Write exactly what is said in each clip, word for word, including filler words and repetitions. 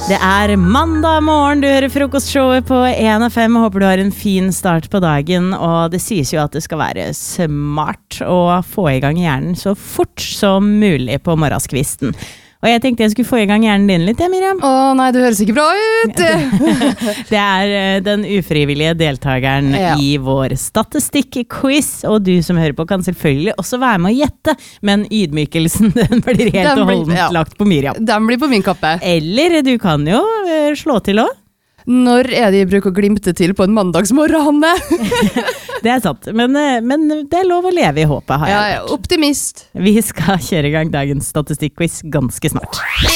Det er mandag morgen, du hører frokostshowet på en F M. Håper du har en fin start på dagen, og det sies jo at det skal være smart å få i gang hjernen så fort som mulig på morgenskvisten. Og jeg tenkte jeg skulle få i gang hjernen din litt, ja, Miriam. Åh nei, du høres ikke bra ut! Det er den ufrivillige deltakeren ja. I vår statistikk-quiz, og du som hører på kan selvfølgelig også være med å gjette, men ydmykelsen den blir helt den og holdent ja. Lagt på Miriam. Den blir på min kappe. Eller du kan jo slå til også. Når er det jeg bruker å glimte til på en mandagsmorgen, Hanne? Det er sant, men, men det er lov å leve I håpet, har jeg ja, ja, optimist. Vi skal kjøre I gang dagens statistikk-quiz ganske snart.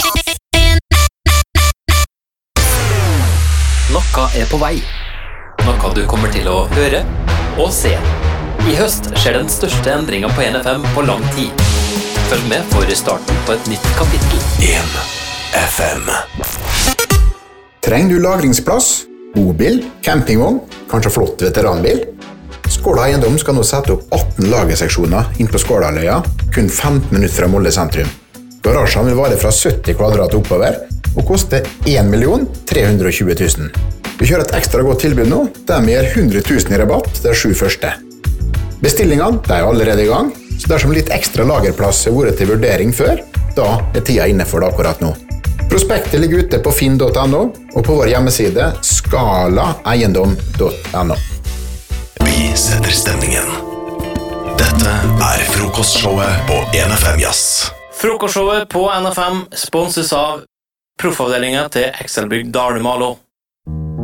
Noe er på vei. Noe du kommer til å høre og se. I høst skjer den største endringen på en F M på lang tid. Følg med for starten på et nytt kapittel. en F M. Trenger du lagringsplass, bobil, campingvogn, kanskje flott veteranbil? Skåla Eiendom skal nå sette opp atten lagerseksjoner inn på Skålaløya, kun femten minutter fra Molde sentrum. Garasjen vil vare fra sytti kvadrat oppover, og koste en million tre hundre og tjue tusen. Vi kjører et ekstra godt tilbud nå, der vi gir hundre tusen I rabatt de sju første. Bestillingene de er allerede I gang, så dersom litt ekstra lagerplass har vært til vurdering før, da er tida inne for det akkurat nå. Prospektet ligger ute på finn punktum no og på vår hjemmeside skala eiendom punktum no. Vi setter stemningen. Dette er frokostshowet på en F M Jazz. Frokostshowet på en F M sponses av proffavdelingen til Excelbygg Dalumalo.